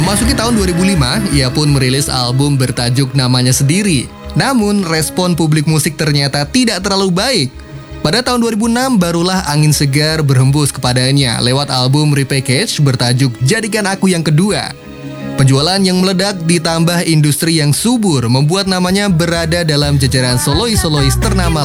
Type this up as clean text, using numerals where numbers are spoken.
Memasuki tahun 2005, ia pun merilis album bertajuk namanya sendiri. Namun, respon publik musik ternyata tidak terlalu baik. Pada tahun 2006, barulah angin segar berhembus kepadanya lewat album Repackage bertajuk Jadikan Aku Yang Kedua. Penjualan yang meledak ditambah industri yang subur membuat namanya berada dalam jajaran solois-solois ternama